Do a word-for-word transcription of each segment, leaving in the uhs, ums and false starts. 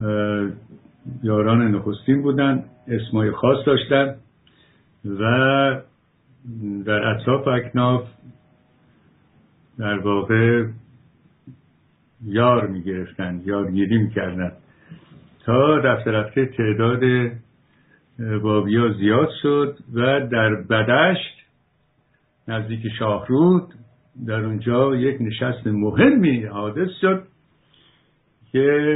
یاران نخستین بودن، اسمای خاص داشتن و در اطراف اکناف در واقع یار می گرفتن، یارگیری می کردن تا رفته رفته تعداد بابی ها زیاد شد و در بدشت نزدیک شاهرود در اونجا یک نشست مهمی حادث شد که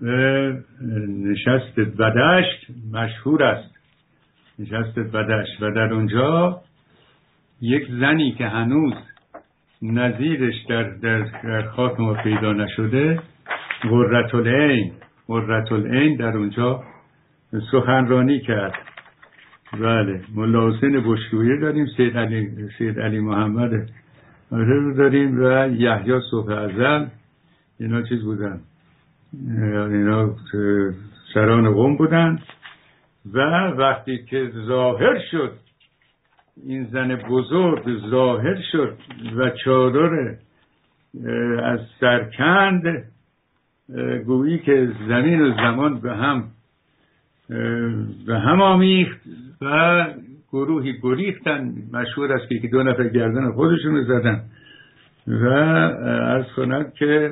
نشست بدشت مشهور است، نشست بدشت. و در اونجا یک زنی که هنوز نظیرش در, در, در خاک ما پیدا نشده، قرةالعین قرةالعین در اونجا سخنرانی کرد. بله، ملا حسین بشرویه داریم، سید علی سید علی محمد رو داریم و یحیی صبح ازل. اینا چیز بودن، اینا سران قوم بودن. و وقتی که ظاهر شد این زن بزرگ ظاهر شد و چادر از سرکند، گویی که زمین و زمان به هم به هم آمیخت و گروهی گریختن. مشهور است که دو نفر گردن خودشون زدن. و عرض کنم که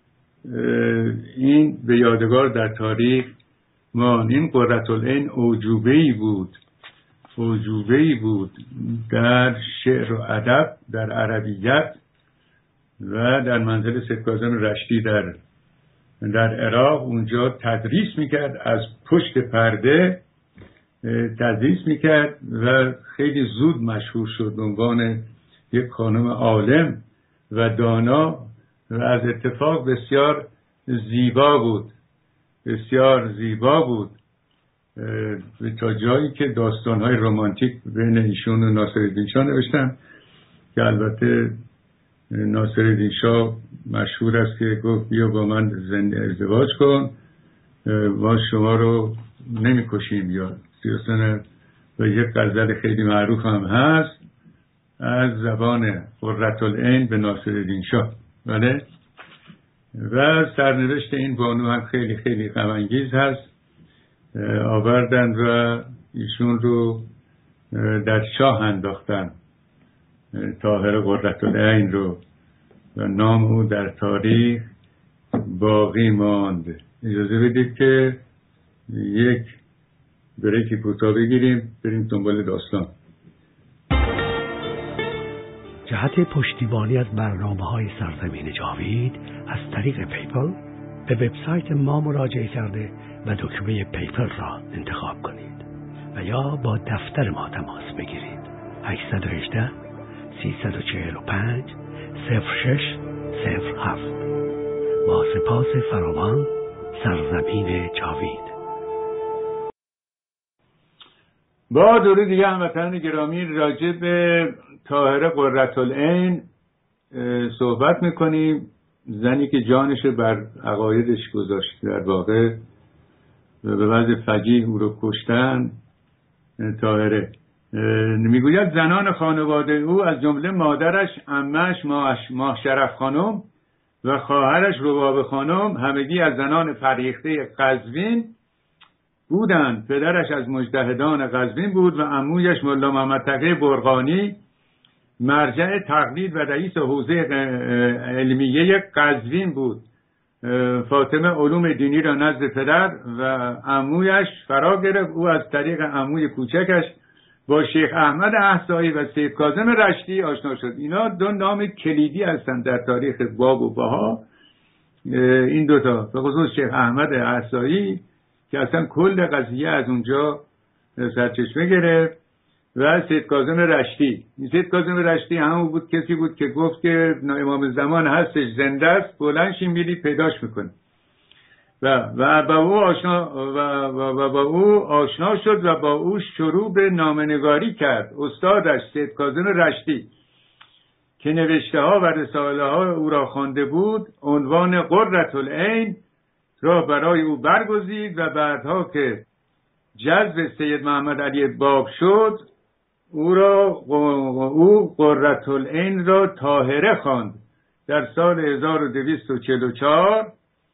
این به یادگار در تاریخ ما. این قرةالعین اعجوبه‌ای بود، اعجوبه‌ای بود در شعر و ادب، در عربیت و در منزل سید کاظم رشتی در در عراق. اونجا تدریس میکرد، از پشت پرده تدریس میکرد و خیلی زود مشهور شد به عنوان یک خانم عالم و دانا و از اتفاق بسیار زیبا بود، بسیار زیبا بود تا جایی که داستان‌های رمانتیک بین ایشون و ناصرالدین شاه نوشتن که البته ناصرالدین شاه مشهور است که گفت بیا با من زنده ازدواج کن، ما شما رو نمی‌کشیم. یا سیاستن و یک غزل خیلی معروف هم هست از زبان قرةالعین به ناصرالدین شاه. بله. و سرنوشت این بانو هم خیلی خیلی غم انگیز هست. آوردن و ایشون رو در چاه انداختن، طاهر قرةالعین رو، و نام او در تاریخ باقی ماند. اجازه بدید که یک بریکی کوتاه بگیریم، بریم دنبال داستان. جهت پشتیبانی از برنامه‌های سرزمین جاوید از طریق پیپل به وبسایت ما مراجعه کرده و دکمه پیپل را انتخاب کنید و یا با دفتر ما تماس بگیرید. هشت یک هشت سه چهار پنج صفر شش صفر هفت. با سپاس فراوان، سرزمین جاوید. با درود دیگه هموطنان گرامی، راجع به طاهره قرةالعین صحبت میکنیم. زنی که جانش بر عقایدش گذاشت، در واقع به وضع فجیع او رو کشتن. طاهره میگوید زنان خانواده او از جمله مادرش، عمه‌اش ماه شرف خانم و خواهرش رباب خانم همگی از زنان فرهیخته قزوین بودند. پدرش از مجتهدان قزوین بود و عمویش ملا محمد تقی برقانی مرجع تقلید و رئیس حوزه علمیه قزوین بود. فاطمه علوم دینی را نزد پدر و عمویش فرا گرفت. او از طریق عموی کوچکش با شیخ احمد احصایی و سید کاظم رشتی آشنا شد. اینا دو نام کلیدی هستند در تاریخ باب و بها، این دوتا، به خصوص شیخ احمد احصایی که اصلا کل قضیه از اونجا سرچشمه گرفت، و سید کاظم رشتی. سید کاظم رشتی همون بود، کسی بود که گفت که امام زمان هستش، زنده است، بلند شین میری پیداش میکنه و و با او آشنا و, و, و با او آشنا شد و با او شروع به نامه‌نگاری کرد. استادش سید کاظم رشتی که نوشته ها و رساله ها او را خوانده بود، عنوان قرةالعین را برای او برگزید و بعدها که جذب سید محمد علی باب شد، او را او قرةالعین را طاهره خواند. در سال هزار و دویست و چهل و چهار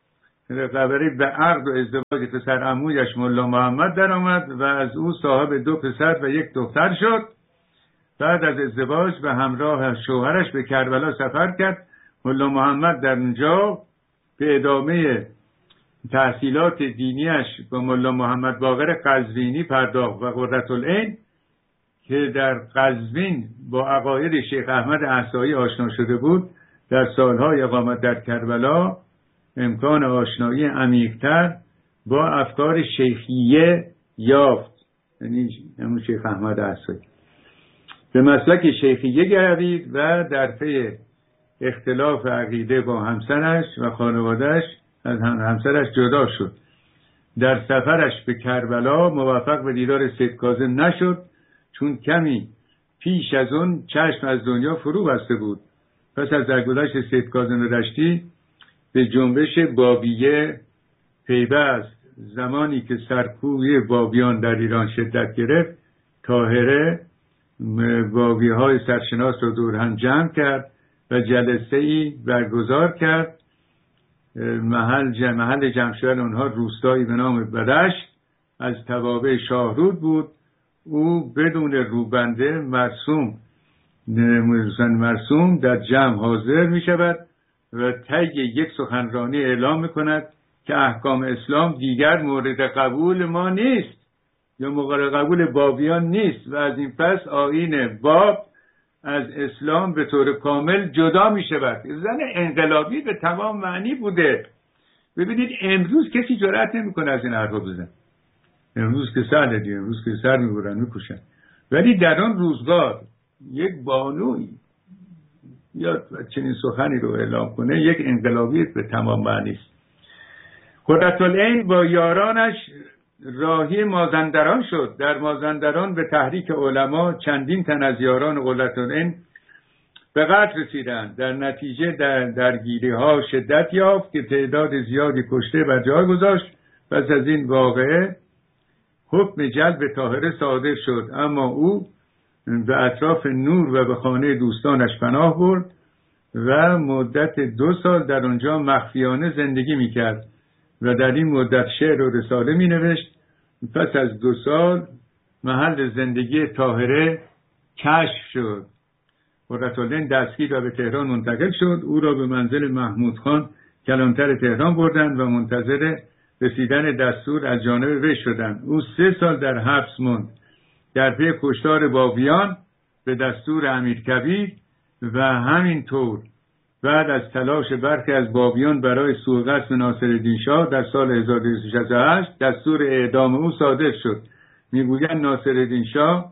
برای به عقد و ازدواج پسر عمویش ملا محمد در آمد و از او صاحب دو پسر و یک دختر شد. بعد از ازدواج به همراه شوهرش به کربلا سفر کرد. ملا محمد در اونجا به ادامه تحصیلات دینیش با ملا محمد باقر قزوینی پرداخت و قرةالعین که در قزوین با عقاید شیخ احمد احصایی آشنا شده بود، در سالهای اقامت در کربلا امکان آشنایی عمیق‌تر با افکار شیخیه یافت، یعنی همون شیخ احمد احصایی. به مسلک شیخیه گردید و در پی اختلاف عقیده با همسرش و خانوادهش از همسرش جدا شد. در سفرش به کربلا موفق به دیدار سید کاظم نشد، چون کمی پیش از اون چشم از دنیا فرو بسته بود. پس از درگذشت سید کاظم رشتی به جنبش بابیه پیوست. زمانی که سرکوبی بابیان در ایران شدت گرفت، طاهره بابی های سرشناس را دور هم جمع کرد و جلسه ای برگزار کرد. محل جمع محل جمع شدن اونها روستایی به نام بدشت از توابع شاهرود بود. او بدون روبنده مرسوم مرسوم در جمع حاضر می شود و طی یک سخنرانی اعلام می کند که احکام اسلام دیگر مورد قبول ما نیست یا مورد قبول بابیان نیست و از این پس آیین باب از اسلام به طور کامل جدا می شود. زن انقلابی به تمام معنی بوده. ببینید امروز کسی جرأت نمی کنه از این حرفا بزنه. امروز که سر دیگه امروز که سر می برن می کشن. ولی در آن روزگار یک بانوی یا چنین سخنی رو اعلام کنه یک انقلابی به تمام معنی است. قرةالعین با یارانش راهی مازندران شد. در مازندران به تحریک علما چندین تن از یاران قرةالعین به قتل رسیدند. در نتیجه در درگیری ها شدت یافت که تعداد زیادی کشته بر جای گذاشت. پس از این واقعه حکم جلب طاهره صادر شد، اما او به اطراف نور و به خانه دوستانش پناه برد و مدت دو سال در آنجا مخفیانه زندگی میکرد و در این مدت شعر و رساله می نوشت. پس از دو سال محل زندگی طاهره کشف شد. قرةالعین دستگیر و به تهران منتقل شد. او را به منزل محمود خان کلانتر تهران بردند و منتظر رسیدن دستور از جانب وی شدند. او سه سال در حبس ماند. در پی کشتار بابیان به دستور امیرکبیر و همینطور بعد از تلاش برخی از بابیان برای سوء قصد ناصرالدین شاه در سال هزار و دویست و شصت و هشت دستور اعدام او صادر شد. میگویند ناصرالدین شاه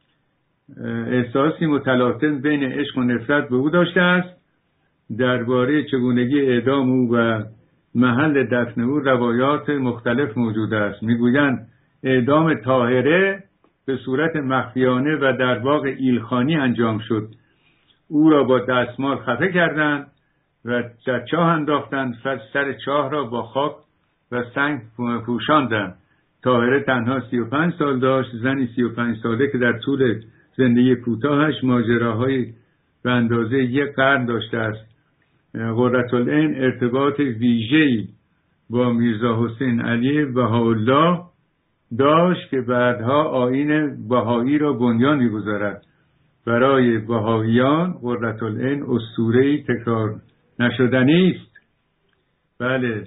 احساسی متلاطم بین عشق و نفرت به او داشته است. درباره چگونگی اعدام او و محل دفن او روایات مختلف موجود است. میگویند اعدام طاهره به صورت مخفیانه و در باغ ایلخانی انجام شد. او را با دستمال خفه کردند و در چاه انداختند. پس سر چاه را با خاک و سنگ پوشاندند. طاهره تنها سی و پنج سال داشت. زنی سی و پنج ساله که در طول زندگی کوتاهش ماجراهای به اندازه یک قرن داشته است. قرةالعین ارتباط ویژه‌ای با میرزا حسین علی بهاءالله داشت که بعدها آیین بهایی را بنیان می‌گذارد. برای بهائیان قرةالعین اسطوره‌ای تکرار نشدنی است. بله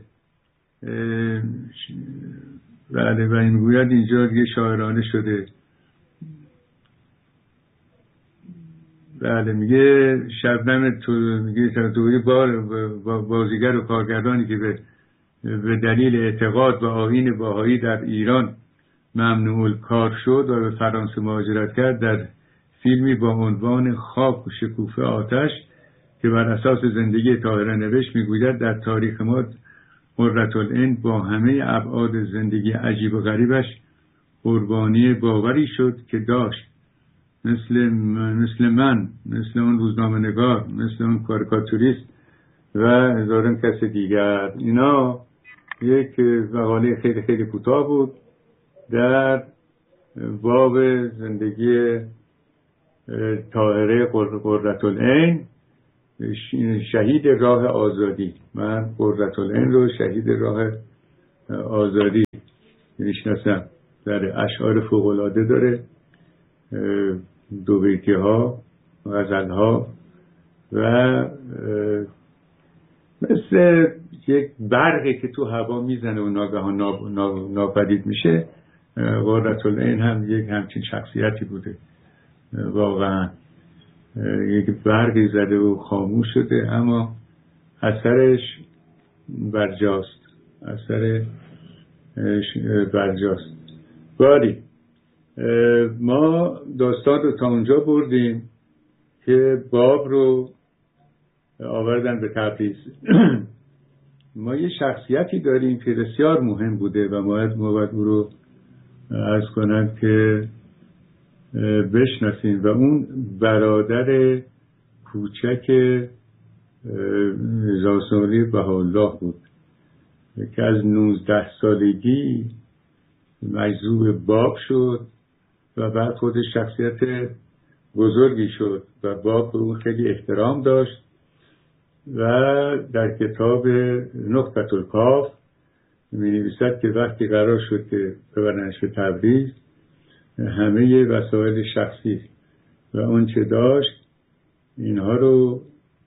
بله و این میگوید اینجا دیگه شاعرانه شده. بله میگه شبنم تو میگه توی بار بازیگر و کارگردانی که به به دلیل اعتقاد به آیین بهایی در ایران ممنوع کار شد و به فرانسه مهاجرت کرد، در فیلمی با عنوان خاک و شکوفه آتش که بر اساس زندگی طاهره نوشت میگوید در تاریخ ما قرةالعین با همه ابعاد زندگی عجیب و غریبش قربانی باوری شد که داشت، مثل مثل من، مثل اون روزنامه‌نگار، مثل اون کاریکاتوریست و هزاران کس دیگر. اینا یک مقاله خیلی خیلی کوتاه بود در باب زندگی طاهره قرةالعین شهید راه آزادی. من قرةالعین رو شهید راه آزادی میشناسم. در اشعار فوق‌العاده داره، دو بیتی ها، غزل ها و مثل یک برقی که تو هوا میزنه و ناگهان ناپدید میشه. قرةالعین هم یک همچین شخصیتی بوده، واقعا یک برقی زده و خاموش شده، اما اثرش برجاست، اثر برجاست. باری ما داستان رو تا اونجا بردیم که باب رو آوردن به تبریز. ما یه شخصیتی داریم که بسیار مهم بوده و باید ما باید او رو عرض کنم که بشناسیم و اون برادر کوچک زاسوری بهاءالله بود که از نوزده سالگی مجذوب باب شد و بعد خودش شخصیت بزرگی شد و باب به اون خیلی احترام داشت و در کتاب نقطة الکاف می نویسد که وقتی قرار شد که ببرنش به تبریز، همه وسایل شخصی و اون چه داشت اینها رو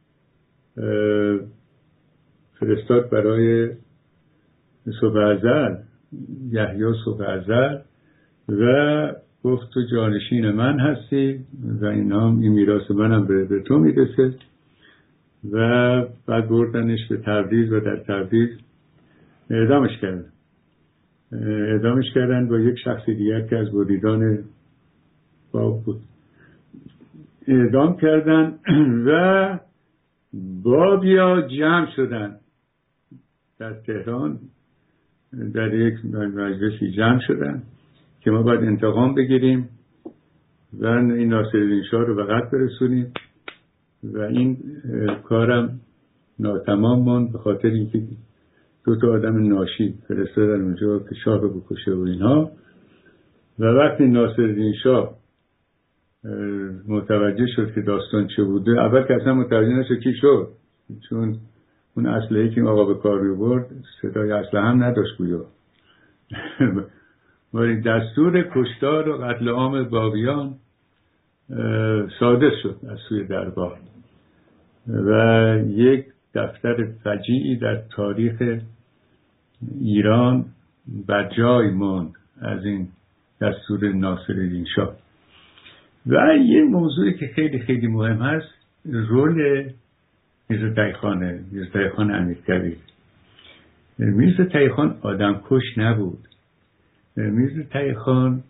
فرستاد برای صبح ازل، یحیی صبح ازل، و گفت تو جانشین من هستی و اینا این میراث منم به, به تو میرسه. و بعد بردنش به تبریز و در تبریز اعدامش کردن. اعدامش کردن با یک شخص دیگر که از مریدان باب بود. اعدام کردن و بابیا جمع شدن در تهران، در یک مجلسی جمع شدن که ما باید انتقام بگیریم و این ناصرالدین شاه رو به قتل برسونیم و این کارم ناتمام ماند به خاطر اینکه دو تا آدم ناشی فرستادن اونجا که شاه رو بکشه و اینها. و وقتی ناصرالدین شاه متوجه شد که داستان چه بوده، اول که اصلا متوجه نشد کی شد، چون اون اسلحه‌ای که آقا به کار می‌برد صدای اسلحه هم نداشت گویا. ولی دستور کشتار و قتل عام بابیان صادر شد از سوی دربار و یک دفتر فجیعی در تاریخ ایران بر جای ماند از این دستور ناصرالدین شاه. و یه موضوعی که خیلی خیلی مهم هست، رول میرزا تقی‌خانه، میرزا تقی‌خان امیرکبیر. میرزا تقی‌خان آدم کش نبود. میرزا تقی‌خان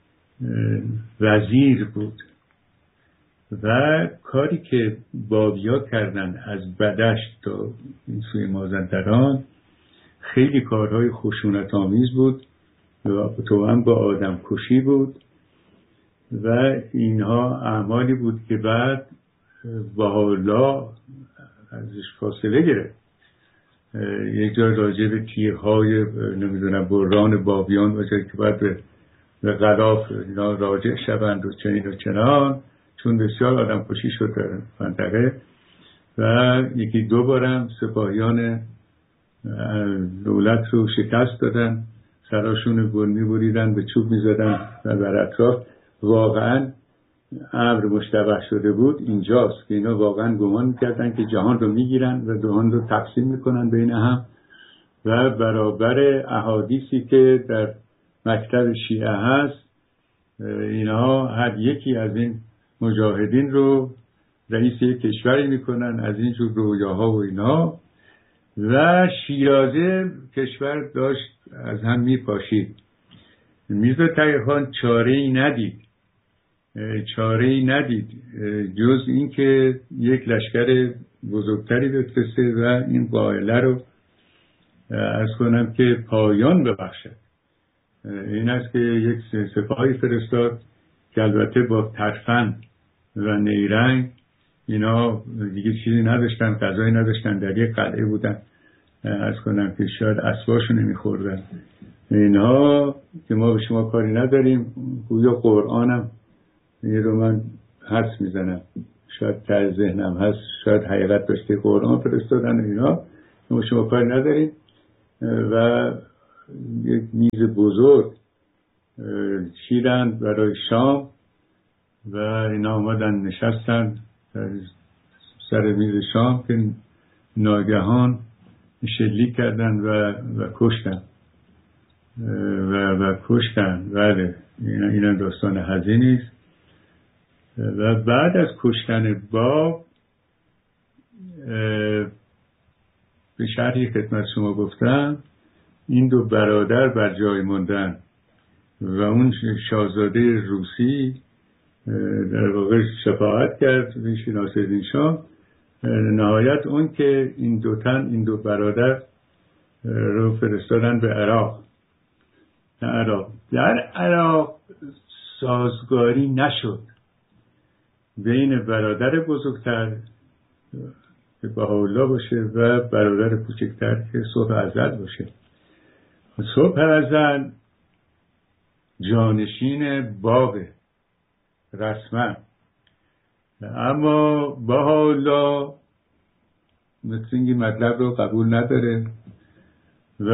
وزیر بود و کاری که بابیا کردن از بدشت تا این سوی مازندران خیلی کارهای خشونت آمیز بود و تو هم با آدم کشی بود و اینها اعمالی بود که بعد بهاءالله ازش فاصله گرفت. یک جا راجع به تیرهای نمیدونم بران بابیان و جایی که باید به غلاف اینا راجع شوند و چنین و چنان، چون بسیار آدم کشی شد در منطقه و یکی دو بارم سپاهیان دولت رو شکست دادن، سراشون گل می‌بریدن، به چوب می‌زدن و بر اطراف. واقعا امر مشتبه شده بود اینجاست که اینا واقعا گمان می‌کردن که جهان رو می‌گیرن و جهان رو تقسیم می‌کنن بین هم و برابر احادیثی که در مکتب شیعه هست، اینها هر یکی از این مجاهدین رو رئیس یک کشوری میکنن، از این جور رویاها و اینا. و شیرازه کشور داشت از هم میپاشید. میرزا تقی‌خان چاره ای ندید چاره ای ندید جز این که یک لشکر بزرگتری بفرسته و این قائله رو از کنم که پایان ببخشد. این است که یک سپاهی فرستاد که البته با ترفند و نیرنگ، اینا دیگه چیزی نداشتن، غذایی نداشتن، در یک قلعه بودن، از کنم که شاید اسباشو نمیخوردن. اینها که ما به شما کاری نداریم، گویا قرآنم یه رو من حدس میزنم شاید در ذهنم هست، شاید حقیقت داشته، قرآن فرستادن و اینا، ما شما کاری نداریم. و یک میز بزرگ چیدن برای شام و اینا آمدن نشستن سر میز شام که ناگهان شلیک کردن و, و کشتن و, و کشتن. بله اینا, اینا داستان حزینی است. و بعد از کشتن باب به شرحی خدمت شما گفتم این دو برادر بر جای موندن و اون شاهزاده روسی در واقع شفاعت کرد ریشی ناصرالدین شاه. نهایت اون که این دو تن این دو برادر رو فرستادن به عراق. در عراق در عراق سازگاری نشد بین برادر بزرگتر که بهاءالله باشه و برادر کوچکتر که صبح ازل باشه. صبح ازل جانشین بابه رسما، اما بهاءالله مثل اینکه مطلب رو قبول نداره و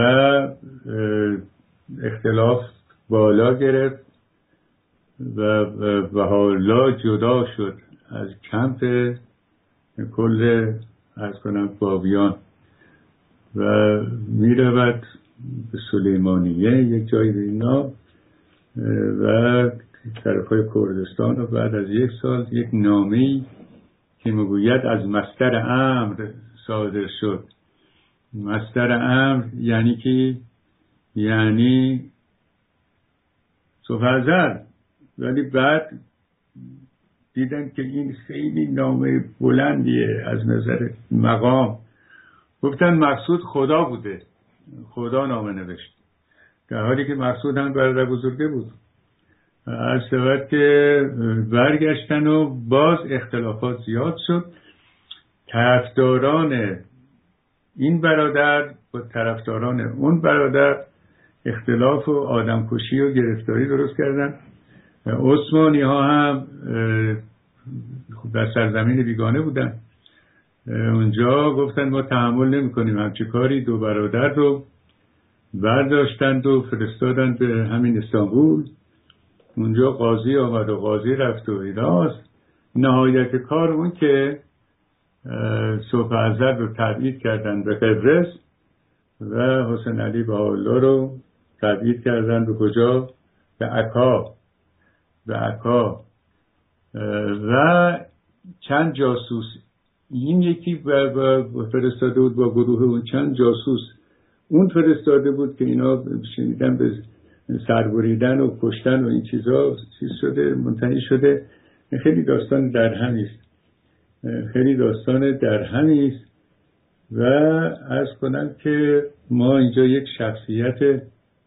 اختلاف بالا گرفت و بهاءالله جدا شد از کمپ کل از کنم بابیان و میرود به سلیمانیه یک جایی به اینا و طرفای کردستان. و بعد از یک سال یک نامه‌ای که میگوید از مصدر امر صادر شد. مصدر امر یعنی که یعنی سفزل، ولی بعد دیدن که این خیلی نامه بلندیه از نظر مقام، گفتن مقصود خدا بوده، خدا نامه نوشت، در حالی که مقصود هم برادر بزرگه بود. از سبب که برگشتن و باز اختلافات زیاد شد. طرفداران این برادر با طرفداران اون برادر اختلاف و آدمکشی و گرفتاری درست کردن. عثمانی ها هم در سرزمین بیگانه بودن، اونجا گفتن ما تحمل نمی کنیم همچه کاری. دو برادر رو برداشتند و فرستادن به همین استانبول. اونجا قاضی آمد و قاضی رفت و ایناست. نهایت کار اون که صبح ازل رو تبعید کردن به قبرس و حسین علی بهاءالله رو تبعید کردن به کجا؟ به عکا. به عکا و چند جاسوس، این یکی فرستاده بود با گروه اون، چند جاسوس اون فرستاده بود که اینا شنیدن به سربریدن و کشتن و این چیزا چیز شده، منتهی شده. خیلی داستان در همیست خیلی داستان در همیست و عرض کنم که ما اینجا یک شخصیت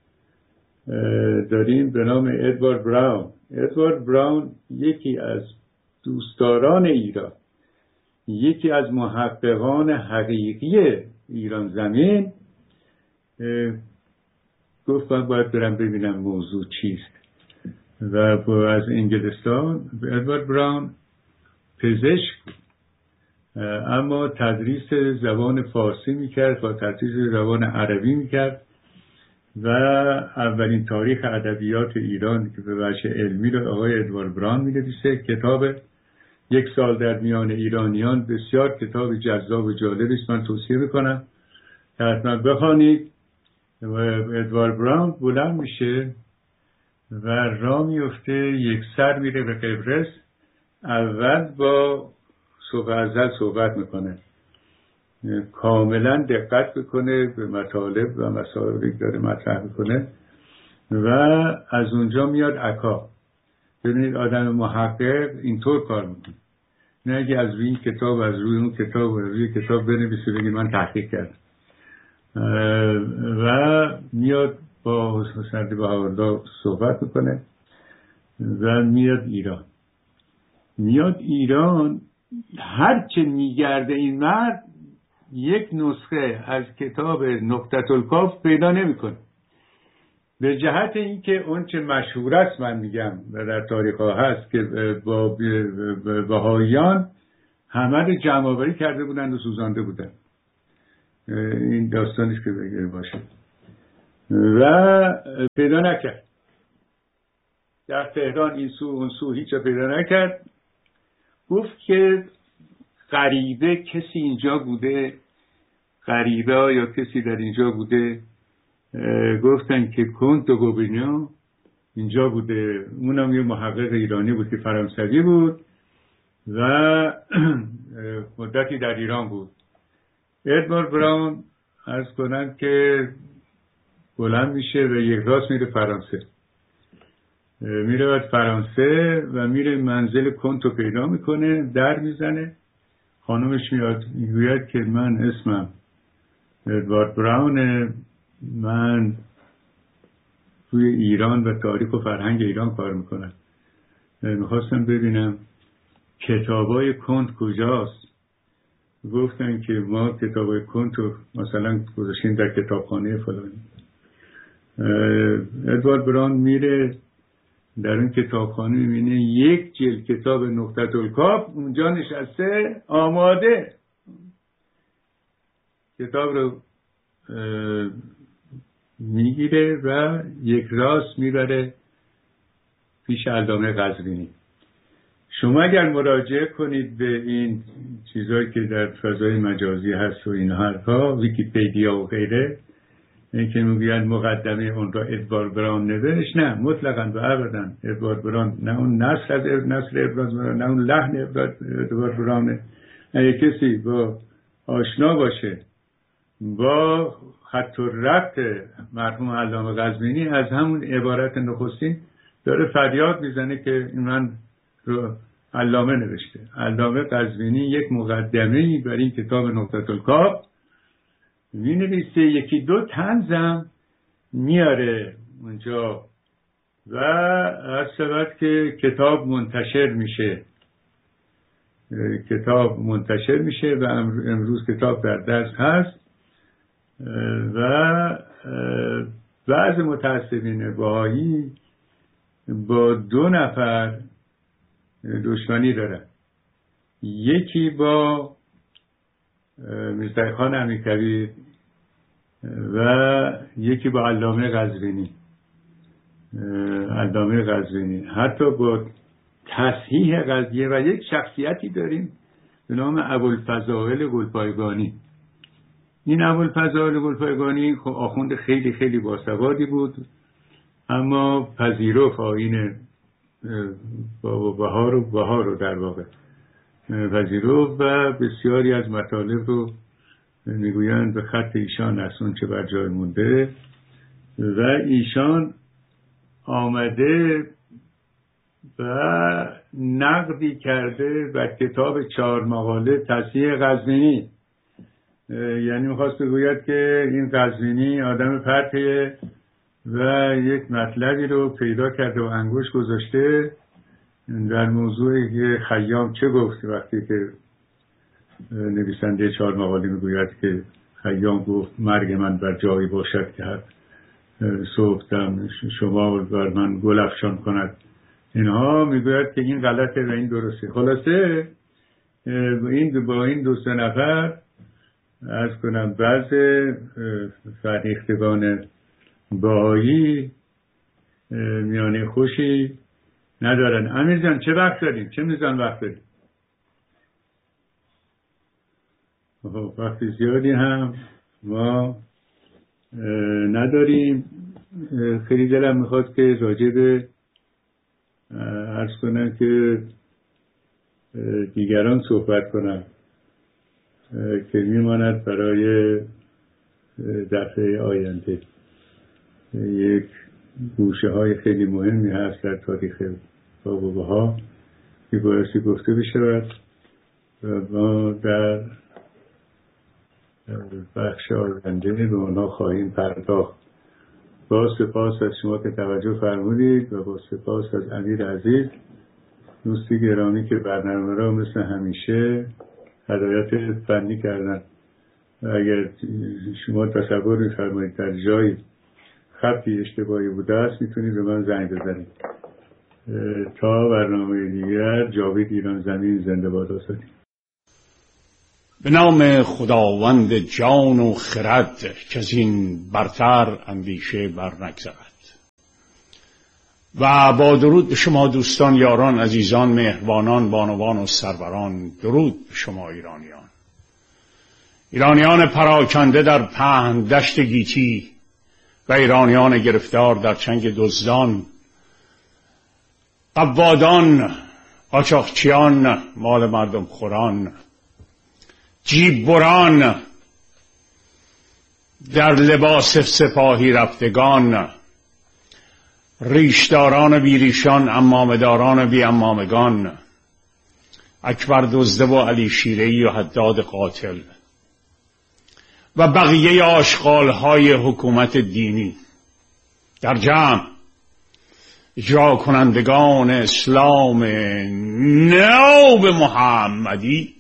داریم به نام ادوارد براون. ادوارد براون یکی از دوستداران ایران، یکی از محققان حقیقی ایران زمین، گفت من باید برم ببینم موضوع چیست و با از انگلستان. ادوارد براون پزشک اما تدریس زبان فارسی میکرد و تدریس زبان عربی میکرد و اولین تاریخ ادبیات ایران که به وجه علمی رو آقای ادوارد براون مینویسه. کتاب یک سال در میان ایرانیان بسیار کتاب جذاب و جالبی است، من توصیه میکنم حتما بخوانید. و ادوارد براون بلند میشه و راه میفته، یک سر میره به قبرس. اول با صبح ازل صحبت میکنه، کاملا دقت بکنه به مطالب و مسائلی که داره مطرح میکنه و از اونجا میاد عکا. ببینید آدم محقق اینطور کار میکنه، نه اگه از روی این کتاب از روی اون کتاب از روی کتاب بنویسه بگی من تحقیق کردم. و میاد با حسین علی بهاءالله صحبت میکنه و میاد ایران. میاد ایران هر چه میگرده این مرد یک نسخه از کتاب نقطة الکاف پیدا نمیکنه، به جهت اینکه اون چه مشهور است من میگم و در تاریخ ها هست که با بهائیان همه رو جمع آوری کرده بودن و سوزانده بودن. این داستانش که بگیر باشه. و پیدا نکرد در تهران، این سو اون سو هیچ پیدا نکرد. گفت که غریبه کسی اینجا بوده، غریبه یا کسی در اینجا بوده. گفتن که کنت گوبینیو اینجا بوده. اونم یه محقق ایرانی بود که فرانسوی بود و مدتی در ایران بود. ادوارد براون عرض کنند که بلند میشه و یک راست میره فرانسه. میره بعد فرانسه و میره منزل کنتو پیدا میکنه، در میزنه. خانومش میاد میگوید که من اسمم ادوارد براونه، من توی ایران و تاریخ و فرهنگ ایران کار میکنم، میخواستم ببینم کتابای کنت کجاست. گفتن که ما کتابای کنت رو مثلا گذاشتیم در کتابخانه فلانی. ادوارد براون میره در اون کتابخانه، میبینه یک جلد کتاب نقطة الکاف اونجا نشسته آماده. کتاب رو میگیره و یک راست میبره پیش علامه قزوینی. شما اگر مراجعه کنید به این چیزایی که در فضای مجازی هست و این حرفا، ویکی‌پدیا و غیره، این که میگن مقدمه اون را ادوارد براون نوشت، نه مطلقاً و ابداً ادوارد براون نه اون نسل از نسل ادوارد براون، نه اون لحن ادوارد براون. اگه کسی با آشنا باشه با خط و ربط مرحوم علامه قزوینی، از همون عبارت نخستین داره فریاد میزنه که من رو علامه نوشته. علامه قزوینی یک مقدمه‌ای برای این کتاب نقطة الکاف می نویسه، یکی دو طنزم میاره اونجا و هر شود که کتاب منتشر میشه. کتاب منتشر میشه و امروز کتاب در دست هست و بعض متعصبین بهایی با دو نفر دشمنی دارن. یکی با میرزا خان امیرکبیر و یکی با علامه قزوینی. علامه قزوینی حتی با تصحیح قضیه. و یک شخصیتی داریم به نام ابوالفضائل گلپایگانی. این ابوالفضائل گلپایگانی خب آخوند خیلی خیلی باسوادی بود، اما پذیرفت آیین بهار و بهار رو در واقع پذیرفت و بسیاری از مطالب رو میگویند به خط ایشان از اون چه بر جای مونده. و ایشان آمده و نقدی کرده بر کتاب چهار مقاله تصحیح قزوینی. یعنی میخواست بگوید که این قزوینی آدم پرتیه و یک مطلبی رو پیدا کرده و انگوش گذاشته در موضوع خیام چه گفت. وقتی که نویسنده چهار مقاله میگوید که خیام گفت مرگ من بر جایی باشد که هر صبحدم شما بر من گل افشان کند، اینها میگوید که این غلطه و این درسته. خلاصه این با این دو سه نفر از کنم بعض فرهیختگان بهایی میانه خوشی ندارن. امیر جان چه وقت داریم؟ چه میزان وقت داریم؟ وقت زیادی هم ما نداریم. خیلی دلم میخواد که راجع به عرض کنم که دیگران صحبت کنم که میماند برای دفعه آینده. یک گوشه های خیلی مهمی هست در تاریخ بابا ها که بایستی گفته بشود و ما در بخش آینده به آنها خواهیم پرداخت. با سپاس از شما که توجه فرمودید و با سپاس از امیر عزیز دوستی گرامی که برنامه را مثل همیشه هدایت فنی کردن. و اگر شما تصور می‌فرمایید در جایی خطی اشتباهی بوده است میتونید به من زنگ بزنید. تا برنامه دیگر، جاوید ایران زمین زنده باد. به نام خداوند جان و خرد که از این برتر اندیشه بر نگذرد. و با درود به شما دوستان، یاران، عزیزان، مهربانان، بانوان و سروران، درود به شما ایرانیان، ایرانیان پراکنده در پهن دشت گیتی و ایرانیان گرفتار در چنگ دزدان، قوادان، قاچاقچیان، مال مردم خوران، جیب بران، در لباس سپاهی رفتگان، ریشداران بیریشان، عمامه‌داران بی عمامگان، اکبر دزده و علی شیره‌ای و حداد قاتل و بقیه آشغال‌های حکومت دینی، در جمع اجرا کنندگان اسلام ناب محمدی،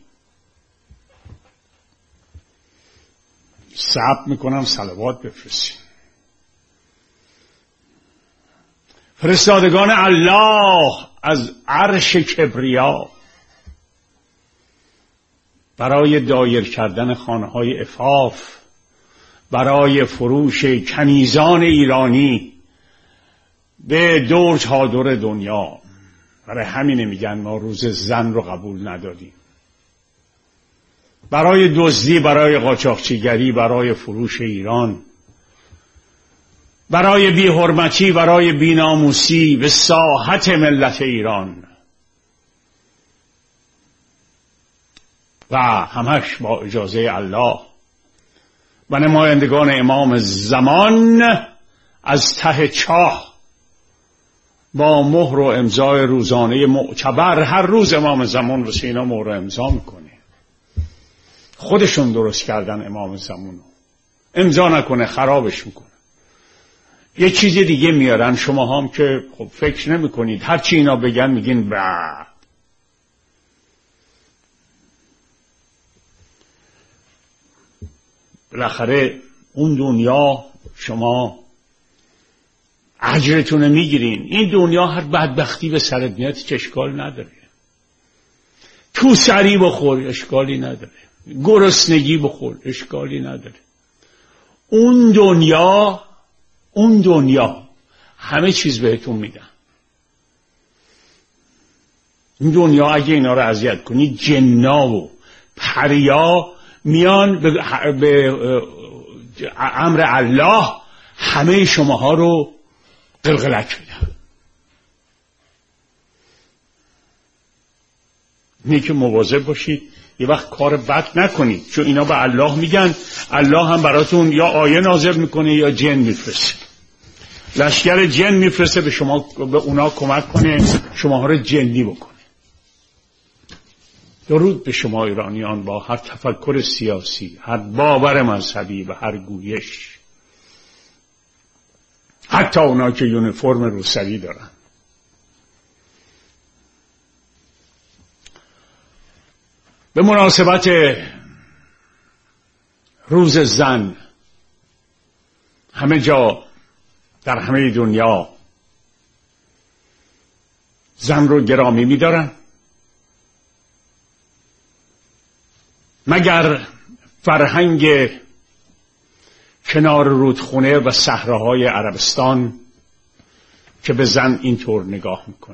صبر میکنم صلوات بفرستیم. فرستادگان الله از عرش کبریا برای دایر کردن خانه‌های عفاف، برای فروش کنیزان ایرانی به دور تا دور دنیا. برای همین میگن ما روز زن رو قبول نداریم. برای دزدی، برای قاچاقچیگری، برای فروش ایران، برای بی‌حرمتی، برای بی‌ناموسی به ساحت ملت ایران و همش با اجازه الله و نمایندگان امام زمان از ته چاه با مهر و امضای روزانه معتبر. هر روز امام زمان رو سینا مهر و امضا میکنه. خودشون درست کردن امام زمان رو، امضا نکنه خرابش میکنه. یه چیز دیگه میارن، شما هم که خب فکر نمی کنید، هر چی اینا بگن میگین با. بالاخره اون دنیا شما اجرتون میگیرین، این دنیا هر بدبختی به سرت میاد چه اشکال نداره. تو سری بخور اشکالی نداره، گرسنگی بخور اشکالی نداره. اون دنیا اون دنیا همه چیز بهتون میدن. این دنیا اگه اینا رو اذیت کنی، جنا و پریا میان به, به امر الله همه شماها رو قلقلک میدن. اینه که مواظب باشید یه وقت کار بد نکنید، چون اینا به الله میگن. الله هم براتون یا آیه نازل میکنه یا جن میفرسته، لشکر جن میفرسته به شما، به اونا کمک کنه شماها رو جنی بکنه. درود به شما ایرانیان با هر تفکر سیاسی، هر باور مذهبی و هر گویش، حتی اونا که یونیفرم روسری دارن. به مناسبت روز زن همه جا در همه دنیا زن رو گرامی می‌دارن، مگر فرهنگ کنار رودخونه و صحراهای عربستان که به زن اینطور نگاه میکنه.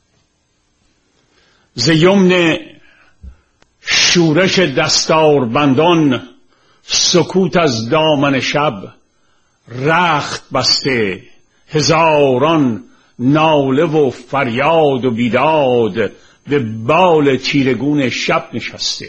ز یمن شورش دستار بندان، سکوت از دامن شب رخت بسته، هزاران ناله و فریاد و بیداد به بال تیرگون شب نشسته.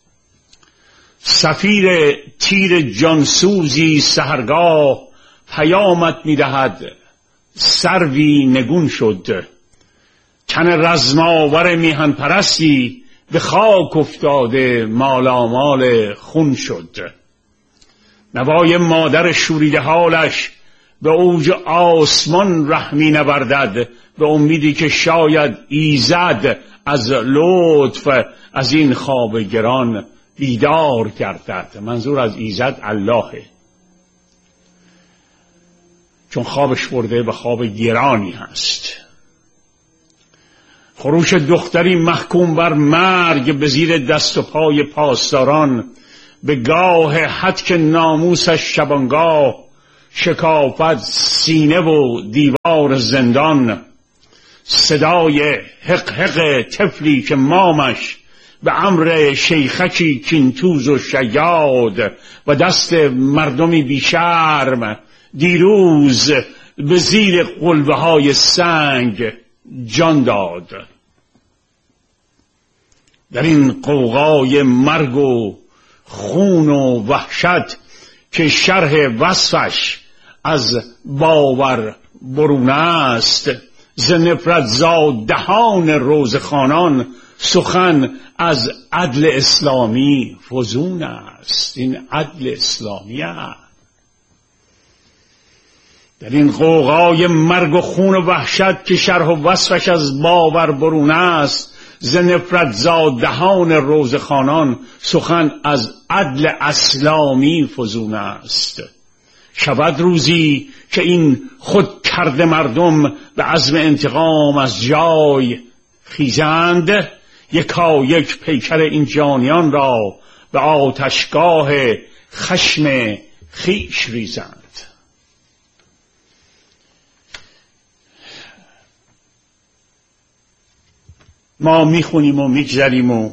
صفیر تیر جانسوزی سحرگاه پیامت میدهد، سروی نگون شد. تن رزماور میهن پرستی به خاک افتاده، مالامال خون شد. نوای مادر شوریده حالش به اوج آسمان رحمی نبردد، به امیدی که شاید ایزد از لطف از این خواب گران بیدار گردد. منظور از ایزد اللهه، چون خوابش برده به خواب گرانی هست. خروش دختری محکوم بر مرگ به زیر دست و پای پاسداران، به گاه هتک ناموسش شبانگاه، شکافت سینه و دیوار زندان. صدای حق حق طفلی که مامش به امر شیخکی کینتوز و شیاد، و دست مردمی بیشرم دیروز به زیر قلبه های سنگ جان داد. در این قوقای مرگ و خون و وحشت که شرح وصفش از باور برون است، ز نفرت زاد دهان روزخوانان، سخن از عدل اسلامی فزون است. این عدل اسلامی است. در این قوقای مرگ و خون و وحشت که شرح و وصفش از باور برون است، ز نفرت زاد دهان روزخوانان، سخن از عدل اسلامی فزون است. شود روزی که این خود کرده مردم به عزم انتقام از جای خیزند، یکا یک پیکر این جانیان را به آتشگاه خشم خیش ریزند. ما میخونیم و میگذریم و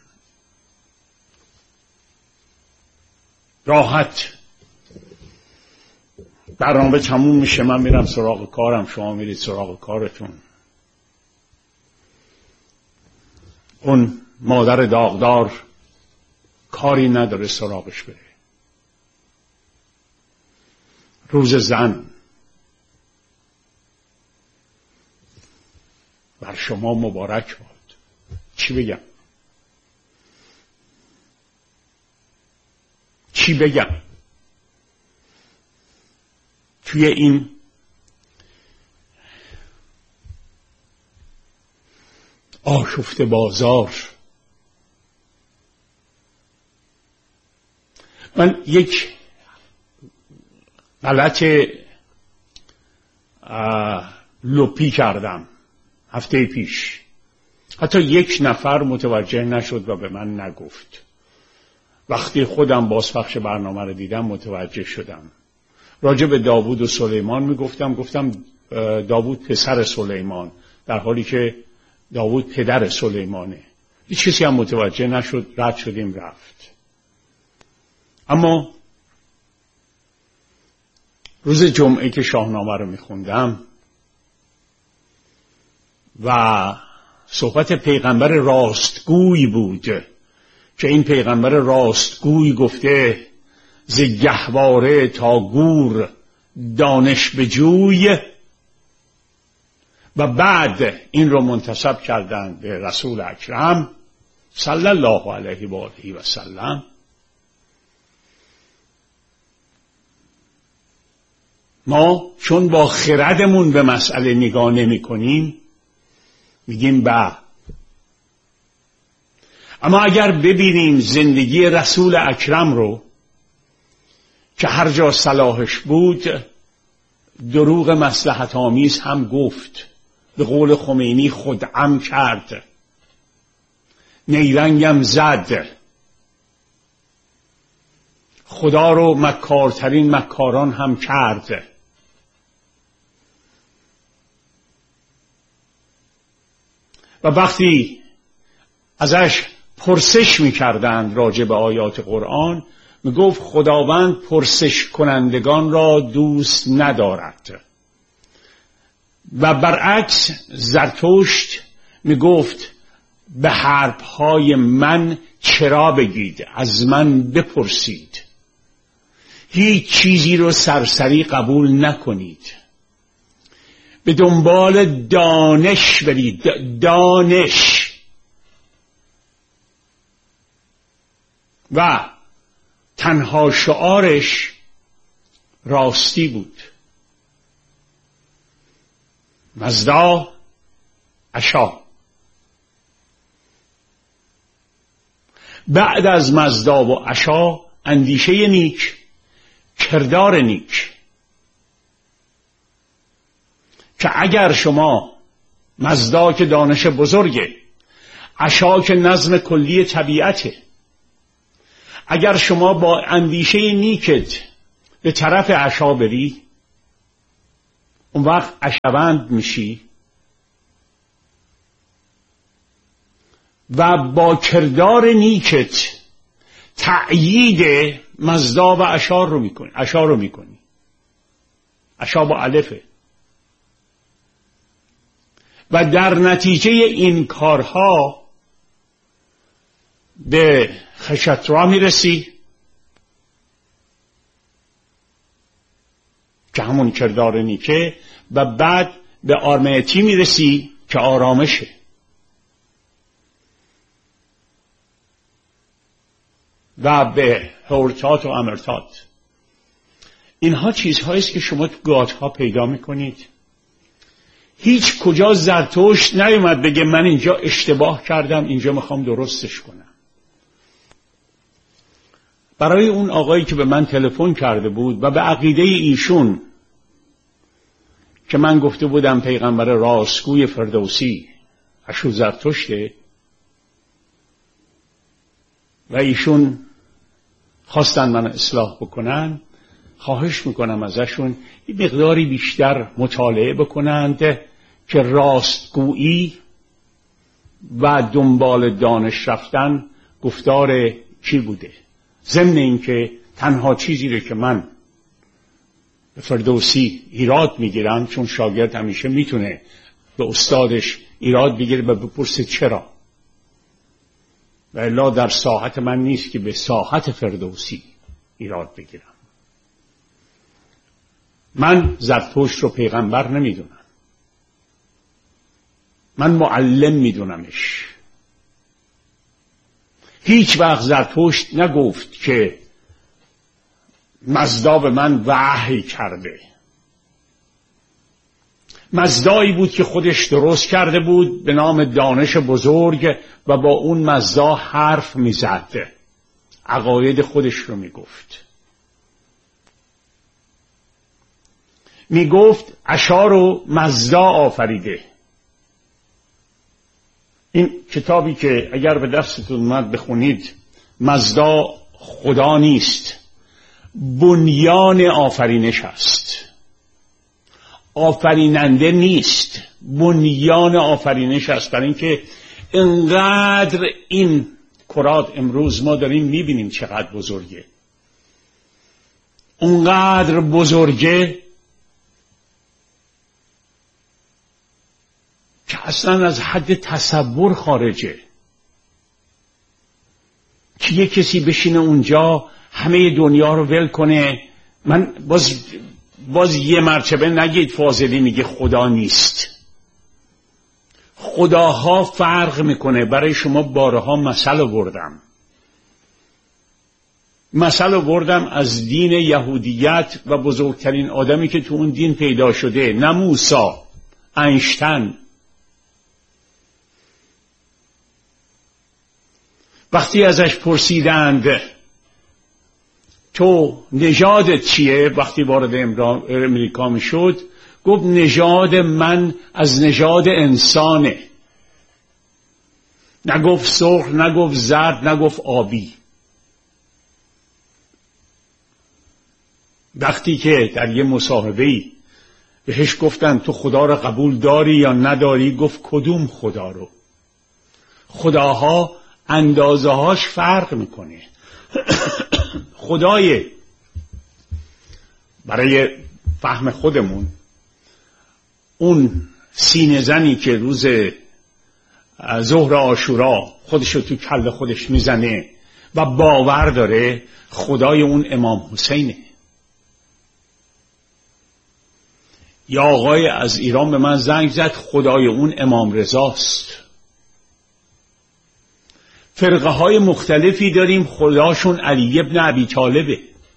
راحت برنامه تموم میشه، من میرم سراغ کارم، شما میرید سراغ کارتون. اون مادر داغدار کاری نداره سراغش بره. روز زن بر شما مبارک باد. چی بگم؟ چی بگم؟ توی این آشفته بازار من یک غلط لپی کردم هفته پیش. حتی یک نفر متوجه نشد و به من نگفت. وقتی خودم بازپخش برنامه رو دیدم متوجه شدم. راجع به داوود و سلیمان میگفتم، گفتم داوود پسر سلیمان، در حالی که داوود پدر سلیمانه. هیچ کسی هم متوجه نشد، رد شدیم رفت. اما روز جمعه که شاهنامه رو میخوندم و صحبت پیغمبر راستگوی بود که این پیغمبر راستگوی گفته ز گهواره تا گور دانش بجوی، و بعد این رو منتسب کردن به رسول اکرم صلی الله علیه و آله و سلم. ما چون با خردمون به مسئله نگاه نمی کنیم میگیم با. اما اگر ببینیم زندگی رسول اکرم رو که هر جا صلاحش بود دروغ مصلحت آمیز هم گفت، به قول خمینی خدعم کرد، نیرنگم زد، خدا رو مکارترین مکاران هم کرد. و وقتی ازش پرسش می‌کردند راجع به آیات قرآن میگفت خداوند پرسش کنندگان را دوست ندارد. و برعکس زرتشت میگفت به حرفهای من چرا بگید، از من بپرسید، هیچ چیزی رو سرسری قبول نکنید، به دنبال دانش برید. دانش. و تنها شعارش راستی بود. مزدا عشا. بعد از مزدا و عشا اندیشه نیک، کردار نیک، که اگر شما مزدا که دانش بزرگه، عشا که نظم کلی طبیعته. اگر شما با اندیشه نیکت به طرف عشا بری، اون وقت عشاوند میشی و با کردار نیکت تأیید مزدا و عشا رو میکنی. عشا رو میکنی. عشا با الفه. و در نتیجه این کارها به خشترا میرسی که همون کردار نیکه، و بعد به آرمیتی میرسی که آرامشه. و به هورتات و امرتات. اینها چیزهاییست که شما تو گاتها پیدا میکنید. هیچ کجا زرتشت نیومد بگه من اینجا اشتباه کردم، اینجا میخوام درستش کنم. برای اون آقایی که به من تلفن کرده بود و به عقیده ایشون که من گفته بودم پیغمبر راستگوی فردوسی اشو زرتشته و ایشون خواستن من اصلاح بکنن، خواهش میکنم ازشون یه مقداری بیشتر مطالعه بکنند که راستگویی و دنبال دانش رفتن گفتار چی بوده. ضمن این که تنها چیزی رو که من به فردوسی ایراد میگیرم، چون شاگرد همیشه میتونه به استادش ایراد بگیره و بپرسه چرا، و الا در ساحت من نیست که به ساحت فردوسی ایراد بگیرم. من زرتشت رو پیغمبر نمیدونم، من معلم میدونمش. هیچ وقت زرتشت نگفت که مزدا به من وحی کرده. مزدایی بود که خودش درست کرده بود به نام دانش بزرگ و با اون مزدا حرف میزد، عقاید خودش رو میگفت. میگفت عشا رو مزدا آفریده. این کتابی که اگر به دستتون اومد بخونید، مزدا خدا نیست، بنیان آفرینش است. آفریننده نیست، بنیان آفرینش است. برای اینکه انقدر این کرات امروز ما داریم میبینیم چقدر بزرگه، انقدر بزرگه که اصلا از حد تصور خارجه که یه کسی بشینه اونجا همه دنیا رو ول کنه. من باز باز یه مرتبه نگید فاضلی میگه خدا نیست. خداها فرق میکنه. برای شما بارها مثل آوردم. مثل آوردم از دین یهودیت و بزرگترین آدمی که تو اون دین پیدا شده، نه موسی، اینشتین. وقتی ازش پرسیدند تو نژادت چیه، وقتی وارد امریکا می شد گفت نژاد من از نژاد انسانه. نگفت سرخ، نگفت زرد، نگفت آبی. وقتی که در یه مصاحبه‌ای بهش گفتن تو خدا رو قبول داری یا نداری، گفت کدوم خدا رو؟ خداها اندازه هاش فرق میکنه. خدای برای فهم خودمون اون سینه زنی که روز ظهر عاشورا خودشو تو کله خودش میزنه و باور داره خدای اون امام حسینه. یا آقای از ایران به من زنگ زد خدای اون امام رضاست. فرقه های مختلفی داریم خداشون علی ابن ابی طالبه.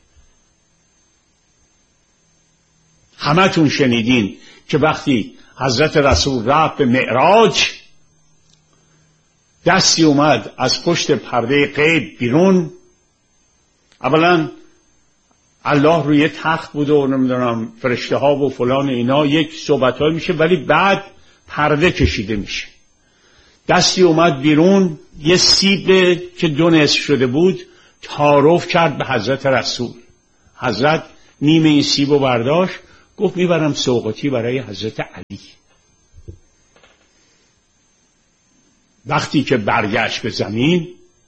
همتون شنیدین که وقتی حضرت رسول رفت به معراج، دستی اومد از پشت پرده غیب بیرون. اولا الله روی یه تخت بود و نمیدونم فرشته ها و فلان اینا، یک صحبت های میشه، ولی بعد پرده کشیده میشه. دستی اومد بیرون، یه سیب که دو نصف شده بود تعارف کرد به حضرت رسول. حضرت نیمه این سیب رو برداشت، گفت میبرم سوغاتی برای حضرت علی. وقتی که برگشت به زمین،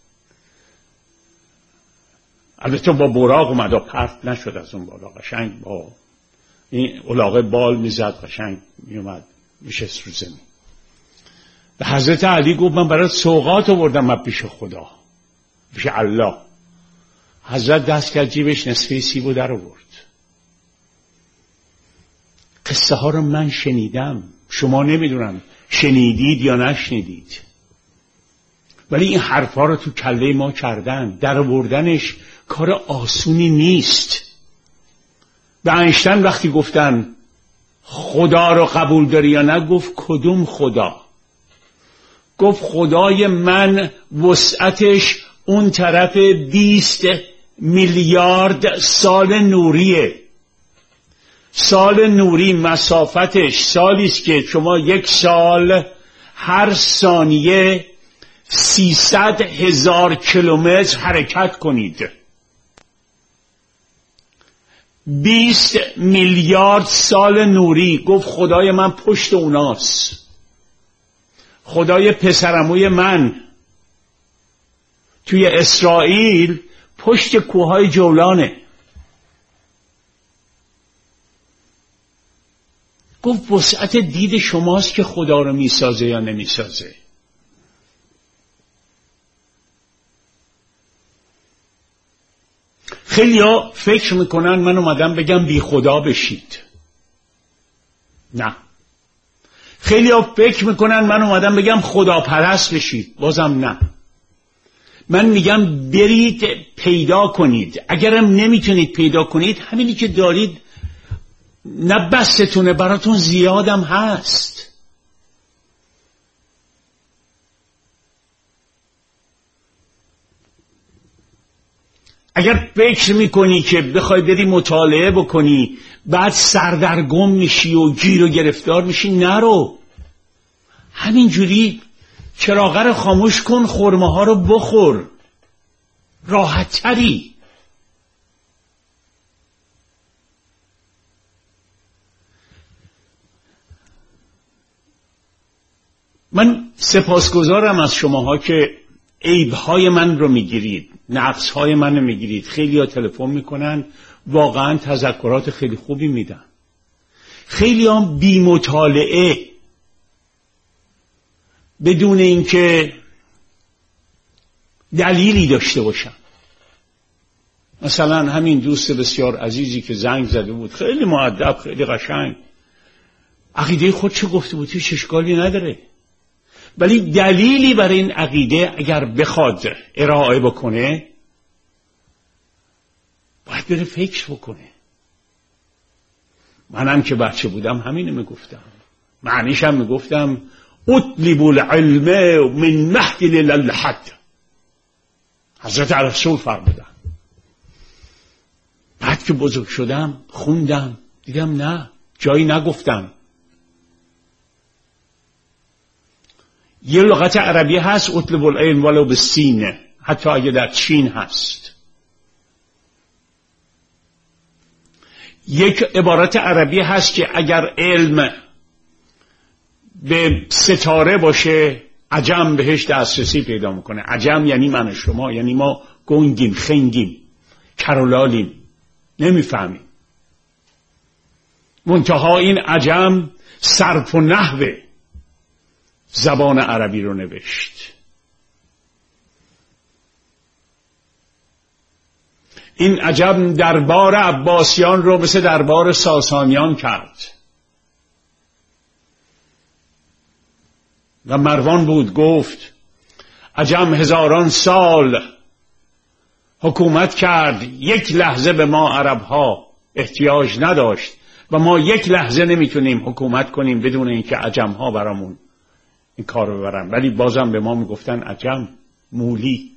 البته با براق اومد و پرت نشد از اون بالا، قشنگ با این الاغه بال میزد، قشنگ میومد میشست رو زمین. به حضرت علی گفت من برای سوغات آوردم من پیش خدا، پیش الله. حضرت دست کرد جیبش، نصفه سیبو در آورد. قصه ها رو من شنیدم، شما نمیدونم شنیدید یا نشنیدید، ولی این حرفا رو تو کله ما کردن. در آوردنش کار آسونی نیست. به اینشتین وقتی گفتن خدا رو قبول داری یا نه، گفت کدوم خدا؟ گفت خدای من وسعتش اون طرف بیست میلیارد سال نوریه. سال نوری مسافتش سالیست که شما یک سال هر ثانیه سیصد هزار کیلومتر حرکت کنید. بیست میلیارد سال نوری. گفت خدای من پشت اوناست. خدای پسرعموی من توی اسرائیل پشت کوههای جولانه. گفت وسعت دید شماست که خدا رو میسازه یا نمیسازه. خیلی ها فکر میکنن من اومدم بگم بی خدا بشید. نه. خیلی ها فکر میکنن من اومدم بگم خدا پرست بشید. بازم نه. من میگم برید پیدا کنید. اگرم نمیتونید پیدا کنید، همینی که دارید نه بستونه، براتون زیادم هست. اگر فکر میکنی که بخوای بری مطالعه بکنی بعد سردرگم میشی و گیر و گرفتار میشی، نرو. همینجوری چراغه رو خاموش کن، خرمه ها رو بخور، راحت تری. من سپاسگزارم از شماها که عیبهای من رو میگیرید، نقصهای من رو میگیرید. خیلی ها تلفن میکنن، واقعا تذکرات خیلی خوبی میدن. خیلی ها بی مطالعه، بدون اینکه دلیلی داشته باشن. مثلا همین دوست بسیار عزیزی که زنگ زده بود، خیلی مؤدب، خیلی قشنگ، عقیده خود چه گفته بود، هیچ اشکالی نداره، ولی دلیلی برای این عقیده اگر بخواد ارائه بکنه باید بره فکر بکنه. منم که بچه بودم همینو میگفتم، معنیش هم میگفتم اطلب العلم من مهد للحد. حضرت رسول فرمودن. بعد که بزرگ شدم خوندم، دیدم نه، جایی نگفتم. یه لغت عربی هست اطلب العلم ولو بالسین، حتی اگه در چین هست. یک عبارت عربی هست که اگر علم به ستاره باشه عجم بهش دسترسی پیدا میکنه. عجم یعنی من و شما، یعنی ما گنگیم، خنگیم، کرولالیم، نمیفهمیم. منتها این عجم صرف و نحو زبان عربی رو نوشت. این عجم دربار عباسیان رو مثل دربار ساسانیان کرد و مروان بود گفت عجم هزاران سال حکومت کرد، یک لحظه به ما عربها احتیاج نداشت و ما یک لحظه نمیتونیم حکومت کنیم بدون اینکه عجمها برامون این کار رو ببرن. ولی بازم به ما میگفتن عجم، مولی.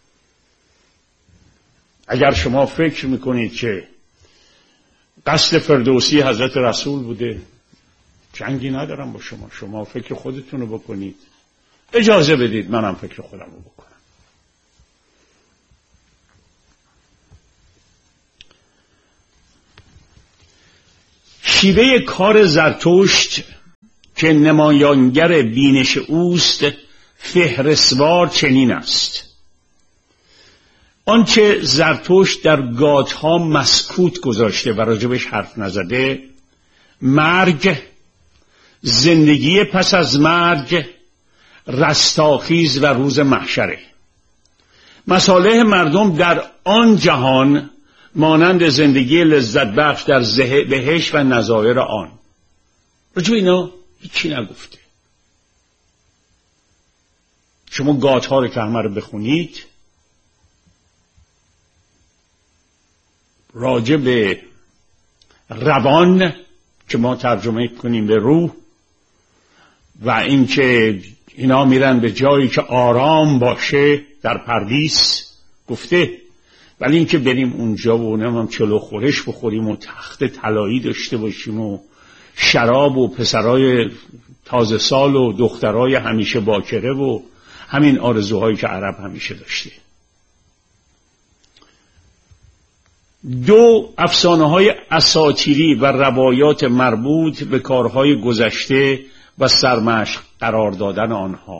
اگر شما فکر میکنید که قصد فردوسی حضرت رسول بوده، جنگی ندارم با شما، شما فکر خودتون رو بکنید، اجازه بدید منم فکر خودم رو بکنم. شیوه کار زرتشت که نمایانگر بینش اوست فهرستوار چنین است: آنچه زرتشت در گاتها مسکوت گذاشته و راجبش حرف نزده، مرگ، زندگی پس از مرگ، رستاخیز و روز محشره. مصالح مردم در آن جهان مانند زندگی لذت بخش در بهشت و نظایر آن. راجب اینا هیچی نگفته. شما گاتها رو که همه رو بخونید، راجع به روان که ما ترجمه کنیم به روح و اینکه اینا میرن به جایی که آرام باشه در پردیس گفته، ولی اینکه بریم اونجا و نمیم چلو خورش بخوریم و تخت طلایی داشته باشیم و شراب و پسرای تازه سال و دخترای همیشه باکره و همین آرزوهایی که عرب همیشه داشته. دو، افسانه های اساطیری و روایات مربوط به کارهای گذشته و سرمشق قرار دادن آنها.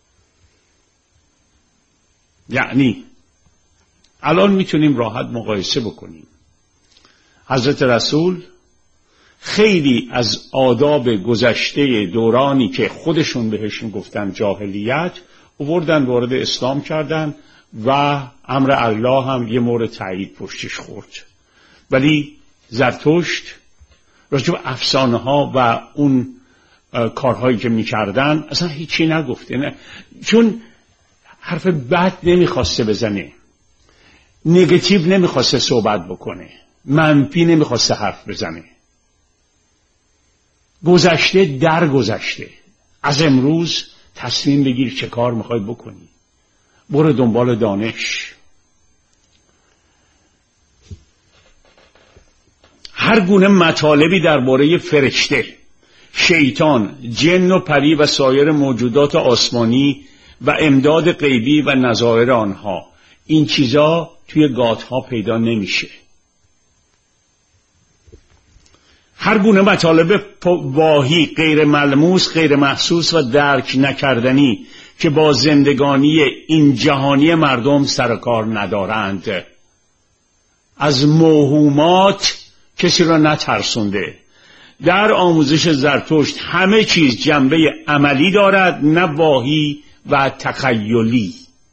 یعنی الان میتونیم راحت مقایسه بکنیم. حضرت رسول خیلی از آداب گذشته دورانی که خودشون بهش گفتن جاهلیت آوردن وارد اسلام کردن و امر الله هم یه مورد تایید پشتش خورد. ولی زرتشت راجع به افسانه ها و اون کارهایی که میکردن اصلا هیچی نگفته، نه. چون حرف بد نمیخواسته بزنه، نگاتیو نمیخواسته صحبت بکنه، منفی نمیخواسته حرف بزنه. گذشته در گذشته، از امروز تصمیم بگیر چه کار میخوای بکنی، برو دنبال دانش. هر گونه مطالبی درباره فرشته، شیطان، جن و پری و سایر موجودات آسمانی و امداد غیبی و نظایر آنها، این چیزا توی گاتها پیدا نمیشه. هر گونه مطالب واهی، غیر ملموس، غیر محسوس و درک نکردنی که با زندگانی این جهانی مردم سر کار ندارند. از موهومات کسی را نترسونده. در آموزش زرتشت همه چیز جنبه عملی دارد، نه واهی و تخیلی.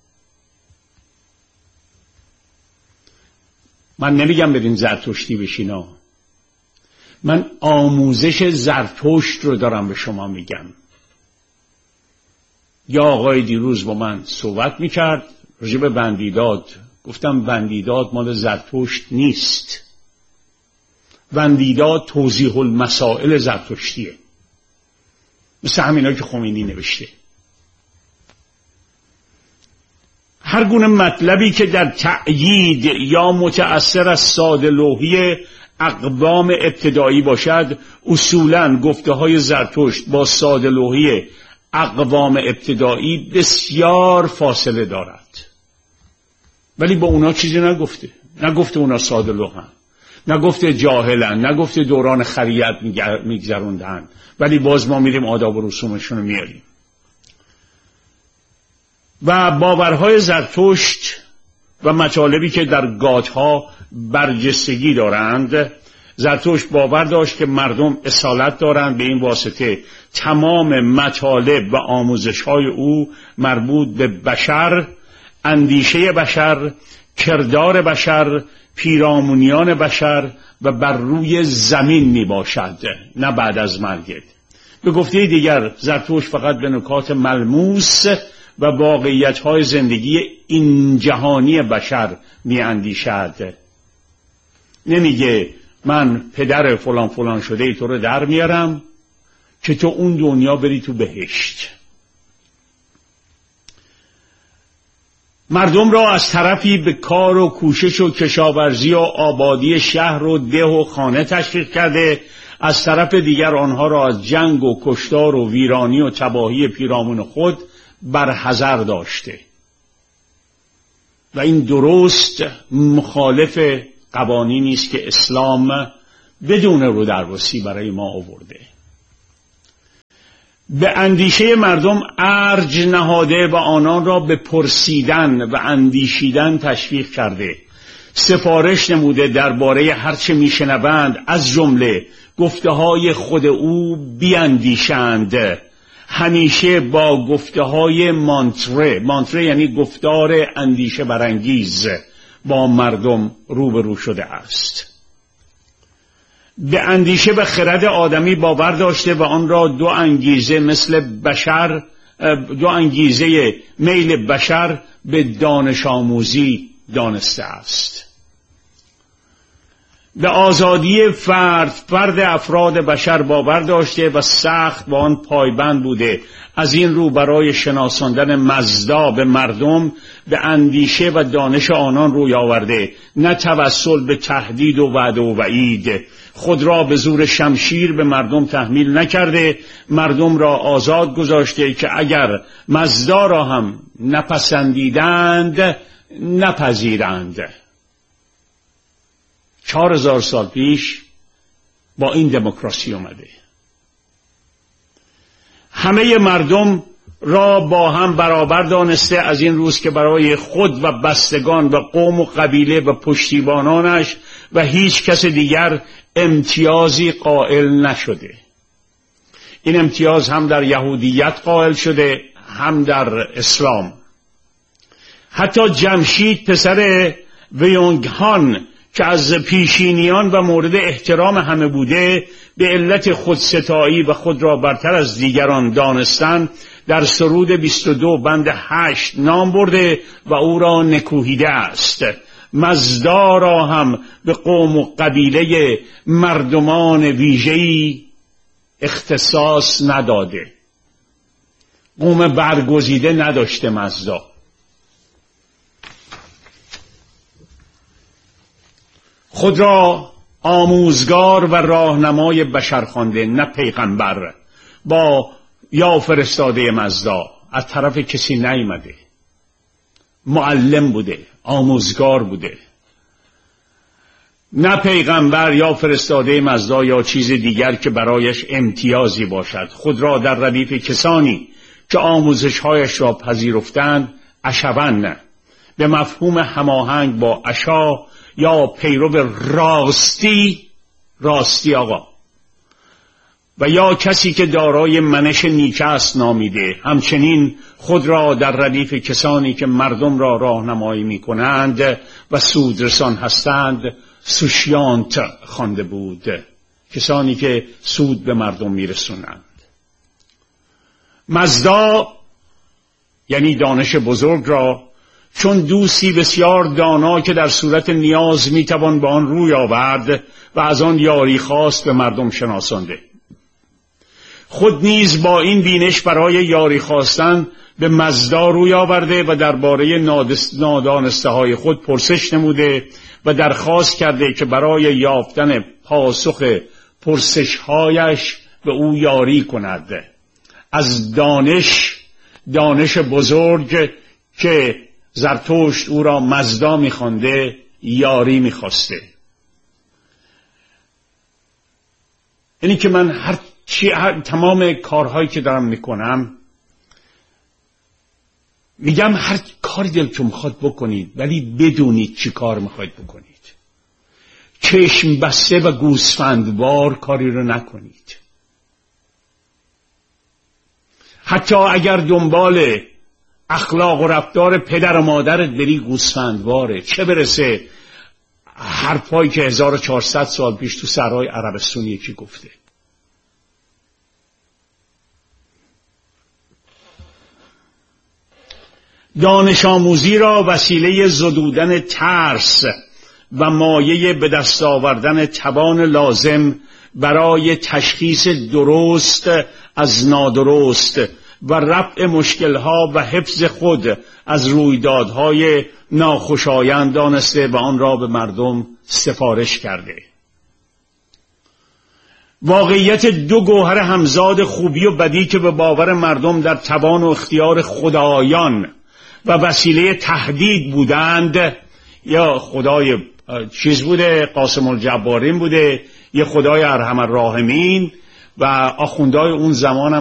من نمیگم برین زرتشتی بشینا، من آموزش زرتشت رو دارم به شما میگم. یا آقای دیروز با من صحبت میکرد راجع به بندیداد، گفتم بندیداد مال زرتشت نیست. بندیداد توضیح المسائل زرتشتیه، مثل همینا که خمینی نوشته. هر گونه مطلبی که در تأیید یا متأثر از ساده لوحی اقوام ابتدایی باشد، اصولاً گفته های زرتشت با ساده لوحی اقوام ابتدایی بسیار فاصله دارد. ولی با اونا چیزی نگفته، نگفته اونا ساده لوحن، نگفته جاهلن، نگفته دوران خریت میگذروندن، ولی باز ما میریم آداب و رسومشون رو میاریم. و باورهای زرتشت و مطالبی که در گاتها برجستگی دارند، زرتشت باور داشت که مردم اصالت دارند، به این واسطه تمام مطالب و آموزش‌های او مربوط به بشر، اندیشه بشر، کردار بشر، پیرامونیان بشر و بر روی زمین می باشد، نه بعد از مرگ. به گفته دیگر زرتشت فقط به نکات ملموس و واقعیت‌های زندگی این جهانی بشر می اندیشد. نمیگه من پدر فلان فلان شده ای تو رو در میارم که تو اون دنیا بری تو بهشت. مردم را از طرفی به کار و کوشش و کشاورزی و آبادی شهر و ده و خانه تشویق کرده، از طرف دیگر آنها را از جنگ و کشتار و ویرانی و تباهی پیرامون خود برحذر داشته و این درست مخالف قوانینی است که اسلام بدون رودربسی برای ما آورده. به اندیشه مردم ارج نهاده و آنان را به پرسیدن و اندیشیدن تشویق کرده. سفارش نموده درباره هر چه میشنوند از جمله گفته‌های خود او بیاندیشند. همیشه با گفته‌های مانتره، مانتره یعنی گفتار اندیشه برانگیز، با مردم روبرو شده است. به اندیشه و خرد آدمی باور داشته و آن را دو انگیزه مثل بشر دو انگیزه میل بشر به دانش آموزی دانسته است. به آزادی فرد فرد افراد بشر باور داشته و سخت با آن پایبند بوده. از این رو برای شناساندن مزدا به مردم به اندیشه و دانش آنان روی آورده، نه توسل به تهدید و وعده و وعید. خود را به زور شمشیر به مردم تحمیل نکرده، مردم را آزاد گذاشته که اگر مزدا را هم نپسندیدند نپذیرند. چهار هزار سال پیش با این دموکراسی اومده. همه مردم را با هم برابر دانسته، از این روز که برای خود و بستگان و قوم و قبیله و پشتیبانانش و هیچ کس دیگر امتیازی قائل نشده. این امتیاز هم در یهودیت قائل شده هم در اسلام. حتی جمشید پسر ویونگ هان که از پیشینیان و مورد احترام همه بوده، به علت خودستایی و خود را برتر از دیگران دانستن، در سرود بیست و دو بند هشت نام برده و او را نکوهیده است. مزدا را هم به قوم و قبیله مردمان ویژه‌ای اختصاص نداده. قوم برگزیده نداشته مزدا. خود را آموزگار و راهنمای بشر خوانده، نه پیغمبر با یا فرستاده مزدا. از طرف کسی نیامده. معلم بوده، آموزگار بوده، نه پیغمبر یا فرستاده مزدا یا چیز دیگر که برایش امتیازی باشد. خود را در ردیف کسانی که آموزش‌هایش را پذیرفتند اشون، به مفهوم هماهنگ با اشا یا پیرو راستی راستی آقا و یا کسی که دارای منش نیک است نامیده. همچنین خود را در ردیف کسانی که مردم را راهنمایی می کنند و سودرسان هستند سوشیانت خوانده بود، کسانی که سود به مردم می رسونند. مزدا یعنی دانش بزرگ را چون دوستی بسیار دانا که در صورت نیاز می توان به آن روی آورد و از آن یاری خواست به مردم شناسانده. خود نیز با این بینش برای یاری خواستن به مزدا روی آورده و درباره نادانسته های خود پرسش نموده و درخواست کرده که برای یافتن پاسخ پرسش هایش به او یاری کند. از دانش دانش بزرگ که زرتشت او را مزدا می‌خوانده یاری می‌خواسته. یعنی که من هر چی هر تمام کارهایی که دارم میکنم میگم هر کاری دلتون میخواد بکنید، ولی بدونید چی کار میخواید بکنید. چشم بسته و گوسفندوار کاری رو نکنید. حتی اگر دنبال اخلاق و رفتار پدر و مادر دلی گوسفندواره، چه برسه حرفایی که هزار و چهارصد سال پیش تو صحرای عربستان یکی گفته. دانش آموزی را وسیله زدودن ترس و مایه به دست آوردن توان لازم برای تشخیص درست از نادرست و رفع مشکلها و حفظ خود از رویدادهای ناخوشایند دانسته و آن را به مردم سفارش کرده. واقعیت دو گوهر همزاد خوبی و بدی که به باور مردم در توان و اختیار خدایان و وسیله تهدید بودند، یا خدای چیز بوده، قاسم الجبارین بوده، یا خدای ارحم الراحمین، و آخوندهای اون زمان هم